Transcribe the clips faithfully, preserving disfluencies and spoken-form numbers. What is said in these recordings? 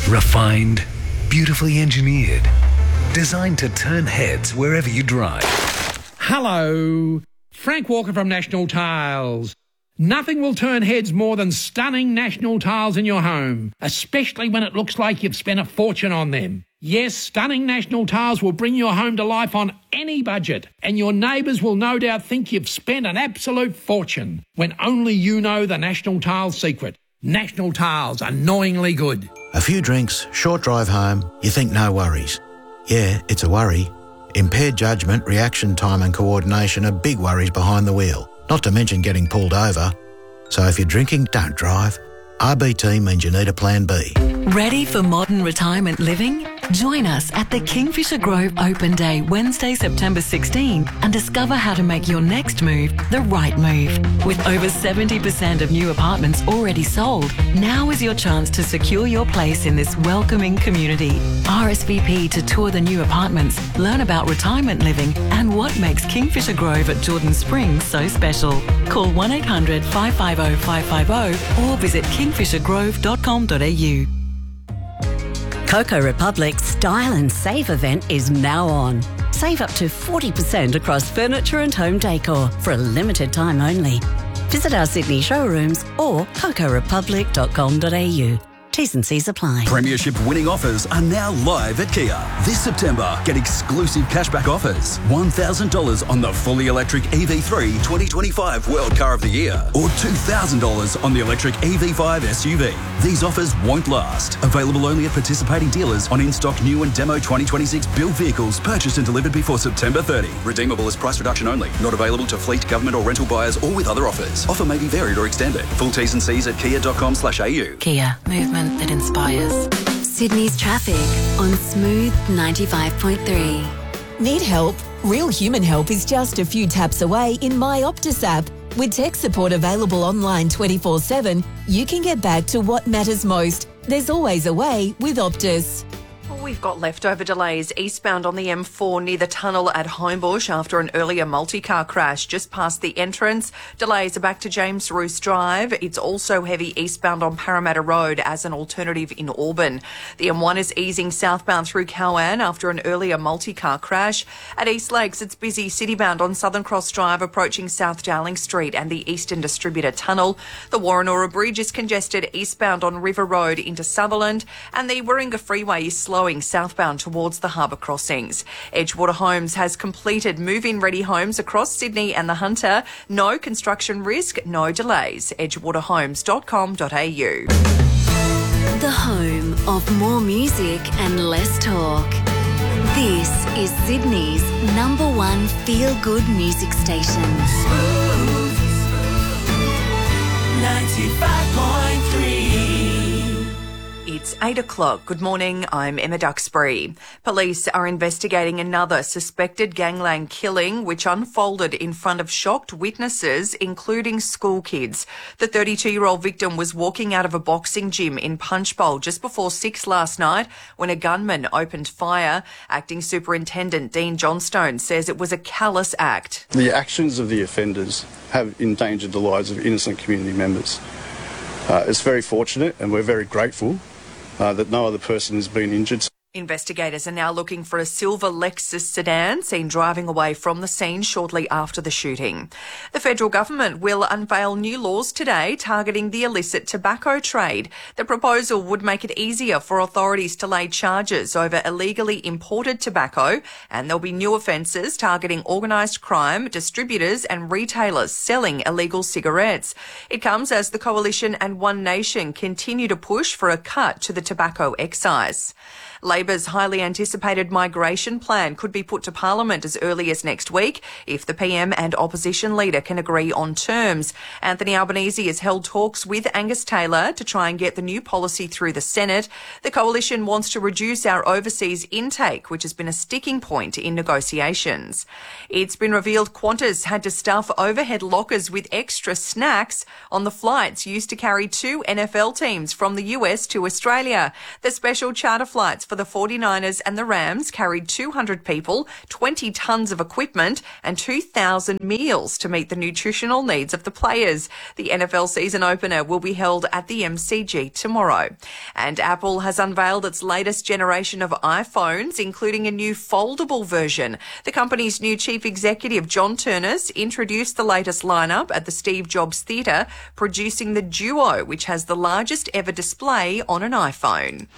Refined, beautifully engineered, designed to turn heads wherever you drive. Hello, Frank Walker from National Tiles. Nothing will turn heads more than stunning National Tiles in your home, especially when it looks like you've spent a fortune on them. Yes, stunning National Tiles will bring your home to life on any budget, and your neighbours will no doubt think you've spent an absolute fortune, when only you know the National Tiles secret. National Tiles, annoyingly good. A few drinks, short drive home, you think no worries. Yeah, it's a worry. Impaired judgment, reaction time and coordination are big worries behind the wheel, not to mention getting pulled over. So if you're drinking, don't drive. R B T means you need a plan B. Ready for modern retirement living? Join us at the Kingfisher Grove Open Day, Wednesday, September sixteenth, and discover how to make your next move the right move. With over seventy percent of new apartments already sold, now is your chance to secure your place in this welcoming community. R S V P to tour the new apartments, learn about retirement living and what makes Kingfisher Grove at Jordan Springs so special. Call one eight hundred, five five zero, five five zero or visit kingfisher grove dot com dot a u. Coco Republic's Style and Save event is now on. Save up to forty percent across furniture and home decor for a limited time only. Visit our Sydney showrooms or coco republic dot com dot a u. T's and C's apply. Premiership winning offers are now live at Kia. This September, get exclusive cashback offers. one thousand dollars on the fully electric E V three twenty twenty-five World Car of the Year or two thousand dollars on the electric E V five S U V. These offers won't last. Available only at participating dealers on in-stock new and demo twenty twenty-six built vehicles purchased and delivered before September thirtieth. Redeemable as price reduction only. Not available to fleet, government or rental buyers or with other offers. Offer may be varied or extended. Full T's and C's at kia dot com slash a u. Kia, movement that inspires. Sydney's traffic on Smooth ninety-five point three. Need help? Real human help is just a few taps away in My Optus app. With tech support available online twenty-four seven, you can get back to what matters most. There's always a way with Optus. We've got leftover delays eastbound on the M four near the tunnel at Homebush after an earlier multi-car crash just past the entrance. Delays are back to James Roos Drive. It's also heavy eastbound on Parramatta Road as an alternative in Auburn. The M one is easing southbound through Cowan after an earlier multi-car crash. At East Lakes, it's busy citybound on Southern Cross Drive approaching South Dowling Street and the Eastern Distributor Tunnel. The Warrenora Bridge is congested eastbound on River Road into Sutherland, and the Warringah Freeway is slowing southbound towards the harbour crossings. Edgewater Homes has completed move-in ready homes across Sydney and the Hunter. No construction risk, no delays. edgewater homes dot com dot a u. The home of more music and less talk. This is Sydney's number one feel-good music station. Smooth ninety-five point three. It's eight o'clock. Good morning. I'm Emma Duxbury. Police are investigating another suspected gangland killing which unfolded in front of shocked witnesses, including school kids. The thirty-two-year-old victim was walking out of a boxing gym in Punchbowl just before six last night when a gunman opened fire. Acting Superintendent Dean Johnstone says it was a callous act. The actions of the offenders have endangered the lives of innocent community members. Uh, it's very fortunate and we're very grateful Uh, that no other person has been injured. Investigators are now looking for a silver Lexus sedan seen driving away from the scene shortly after the shooting. The federal government will unveil new laws today targeting the illicit tobacco trade. The proposal would make it easier for authorities to lay charges over illegally imported tobacco, and there'll be new offences targeting organised crime, distributors and retailers selling illegal cigarettes. It comes as the Coalition and One Nation continue to push for a cut to the tobacco excise. Labor's highly anticipated migration plan could be put to Parliament as early as next week if the P M and opposition leader can agree on terms. Anthony Albanese has held talks with Angus Taylor to try and get the new policy through the Senate. The coalition wants to reduce our overseas intake, which has been a sticking point in negotiations. It's been revealed Qantas had to stuff overhead lockers with extra snacks on the flights used to carry two N F L teams from the U S to Australia. The special charter flights for the forty-niners and the Rams carried two hundred people, twenty tonnes of equipment and two thousand meals to meet the nutritional needs of the players. The N F L season opener will be held at the M C G tomorrow. And Apple has unveiled its latest generation of iPhones, including a new foldable version. The company's new chief executive, John Turners, introduced the latest lineup at the Steve Jobs Theatre, producing the Duo, which has the largest ever display on an iPhone.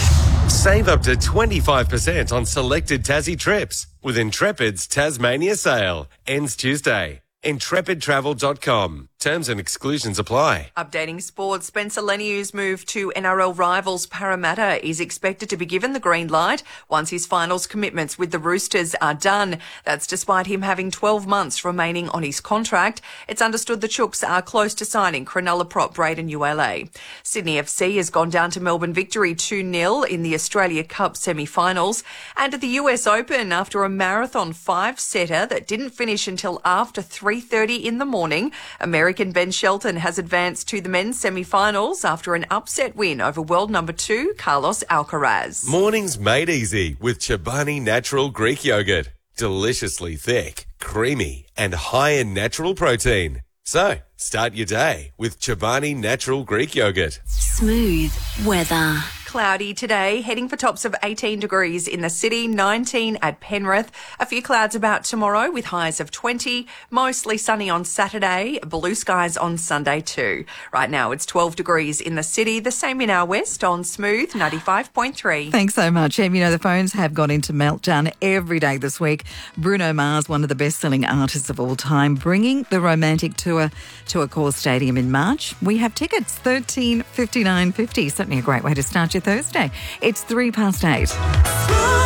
Save up to twenty-five percent on selected Tassie trips with Intrepid's Tasmania sale. Ends Tuesday. intrepid travel dot com. Terms and exclusions apply. Updating sports, Spencer Leniu's move to N R L rivals Parramatta is expected to be given the green light once his finals commitments with the Roosters are done. That's despite him having twelve months remaining on his contract. It's understood the Chooks are close to signing Cronulla prop Braden U L A. Sydney F C has gone down to Melbourne victory two nil in the Australia Cup semi-finals. And at the U S Open, after a marathon five-setter that didn't finish until after three thirty in the morning, American Ben Shelton has advanced to the men's semi-finals after an upset win over world number two, Carlos Alcaraz. Mornings made easy with Chobani Natural Greek Yogurt. Deliciously thick, creamy and high in natural protein. So, start your day with Chobani Natural Greek Yogurt. Smooth weather. Cloudy today, heading for tops of eighteen degrees in the city, nineteen at Penrith. A few clouds about tomorrow with highs of twenty. Mostly sunny on Saturday, blue skies on Sunday too. Right now it's twelve degrees in the city, the same in our west on Smooth ninety-five point three. Thanks so much, Em. You know, the phones have got into meltdown every day this week. Bruno Mars, one of the best-selling artists of all time, bringing the Romantic Tour to Accor Stadium in March. We have tickets, thirteen fifty-nine fifty. Certainly a great way to start your Thursday. It's three past eight.